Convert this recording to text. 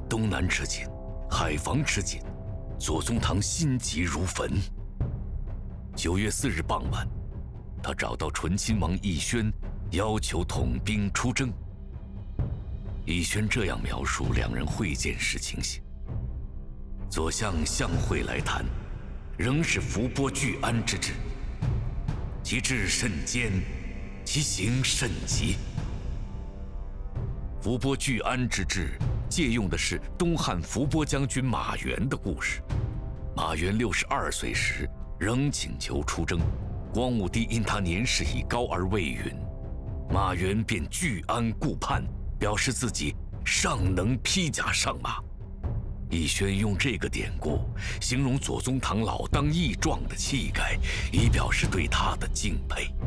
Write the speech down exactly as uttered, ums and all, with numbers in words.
东南吃紧，海防吃紧，左宗棠心急如焚。九月四日傍晚，他找到醇亲王奕轩，要求统兵出征。奕轩这样描述两人会见时情形：左相相会来谈，仍是伏波拒安之志，其志甚坚，其行甚急。伏波拒安之志借用的是东汉伏波将军马援的故事。马援六十二岁时仍请求出征，光武帝因他年事已高而未允，马援便拒安顾盼，表示自己尚能披甲上马。奕轩用这个典故形容左宗棠老当益壮的气概，以表示对他的敬佩。